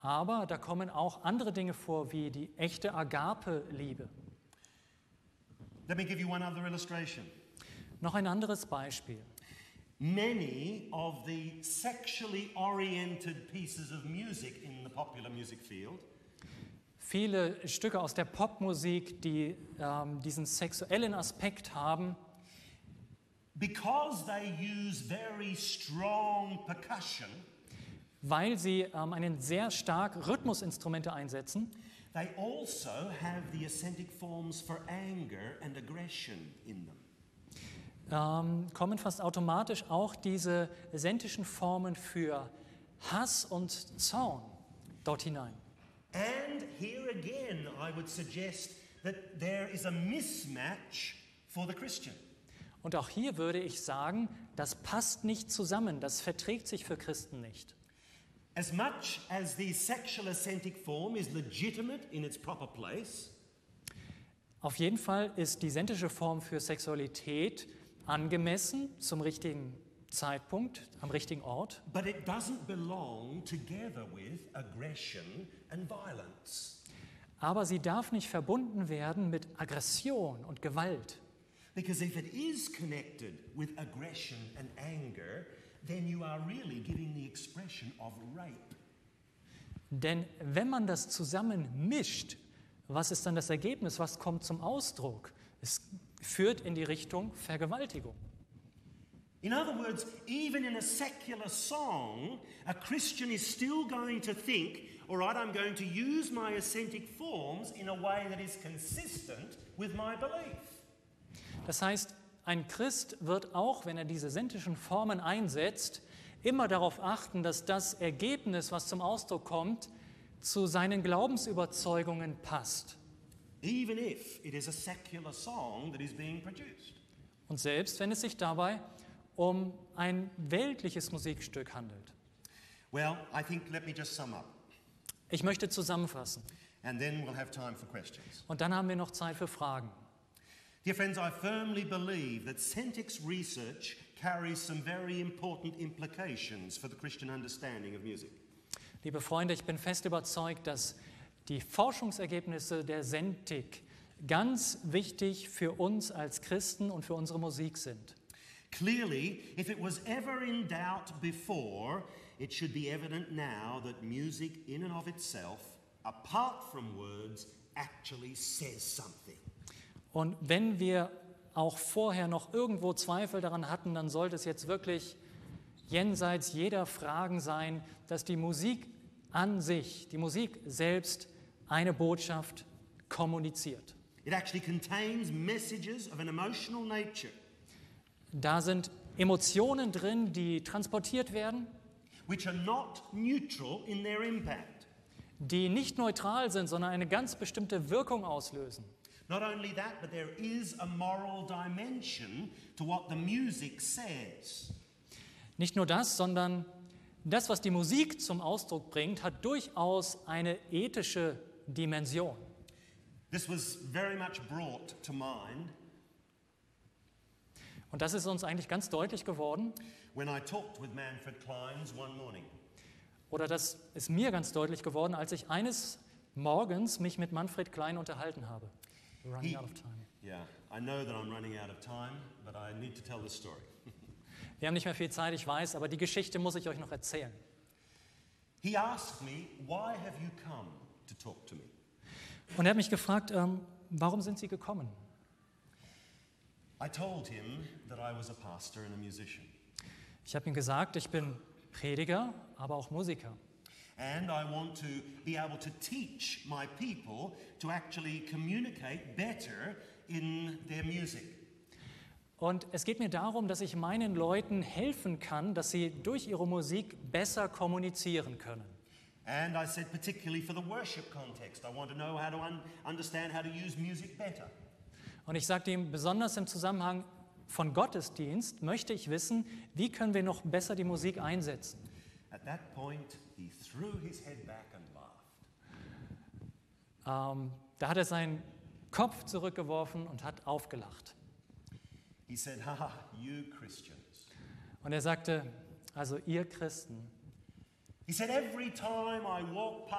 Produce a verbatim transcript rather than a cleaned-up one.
Aber da kommen auch andere Dinge vor, wie die echte Agape-Liebe. Let me give you one other illustration. Noch ein anderes Beispiel. Many of the sexually oriented pieces of music in the popular music field Viele Stücke aus der Popmusik, die ähm, diesen sexuellen Aspekt haben, because they use very strong percussion, weil sie ähm, einen sehr stark Rhythmusinstrumente einsetzen, they also have the ascentic forms for anger and aggression in them. ähm, kommen fast automatisch auch diese sentischen Formen für Hass und Zorn dort hinein. And here again, I would suggest that there is a mismatch for the Christian. Und auch hier würde ich sagen, das passt nicht zusammen, das verträgt sich für Christen nicht. As much as the sexual ascentic form is legitimate in its proper place, Auf jeden Fall ist die sentische Form für Sexualität angemessen zum richtigen Zeitpunkt, am richtigen Ort, but it doesn't belong together with aggression and violence. aber sie darf nicht verbunden werden mit Aggression und Gewalt. Because if it is connected with aggression and anger, then you are really giving the expression of rape. Denn wenn man das zusammen mischt, was ist dann das Ergebnis, was kommt zum Ausdruck? Es führt in die Richtung Vergewaltigung. In other words, even in a secular song, a Christian is still going to think, all right, I'm going to use my ascentic forms in a way that is consistent with my belief. Das heißt, ein Christ wird auch, wenn er diese sentischen Formen einsetzt, immer darauf achten, dass das Ergebnis, was zum Ausdruck kommt, zu seinen Glaubensüberzeugungen passt. Even if it is a secular song that is being produced. Und selbst wenn es sich dabei um ein weltliches Musikstück handelt. Well, I think, let me just sum up, Ich möchte zusammenfassen. and then we'll have time for questions. Und dann haben wir noch Zeit für Fragen. Dear friends, I firmly believe that Sentics research carries some very important implications for the Christian understanding of music. Liebe Freunde, ich bin fest überzeugt, dass die Forschungsergebnisse der Sentik ganz wichtig für uns als Christen und für unsere Musik sind. Clearly, if it was ever in doubt before, it should be evident now that music in and of itself, apart from words, actually says something. Und wenn wir auch vorher noch irgendwo Zweifel daran hatten, dann sollte es jetzt wirklich jenseits jeder Fragen sein, dass die Musik an sich, die Musik selbst eine Botschaft kommuniziert. It actually contains messages of an emotional nature, Da sind Emotionen drin, die transportiert werden, which are not neutral in their impact. die nicht neutral sind, sondern eine ganz bestimmte Wirkung auslösen. Not only that, but there is a moral dimension to what the music says. Nicht nur das, sondern das, was die Musik zum Ausdruck bringt, hat durchaus eine ethische Dimension. This was very much brought to mind Und das ist uns eigentlich ganz deutlich geworden, when I talked with Manfred Kleins one morning. oder das ist mir ganz deutlich geworden, als ich eines Morgens mich mit Manfred Klein unterhalten habe. We're running He- out of time. Yeah, I know that I'm running out of time, but I need to tell the story. Wir haben nicht mehr viel Zeit, ich weiß, aber die Geschichte muss ich euch noch erzählen. He asked me, why have you come to talk to me? Und er hat mich gefragt, ähm, warum sind Sie gekommen? I told him that I was a pastor and a musician. Ich habe ihm gesagt, ich bin Prediger, aber auch Musiker. And I want to be able to teach my people to actually communicate better in their music. Und es geht mir darum, dass ich meinen Leuten helfen kann, dass sie durch ihre Musik besser kommunizieren können. And I said, particularly for the worship context, I want to know how to un- understand how to use music better. Und ich sagte ihm, besonders im Zusammenhang von Gottesdienst möchte ich wissen, wie können wir noch besser die Musik einsetzen. At that point, he threw his head back and laughed. Ähm, da hat er seinen Kopf zurückgeworfen und hat aufgelacht. He said, haha, you Christians. Und er sagte, also ihr Christen, He He said, every time I walk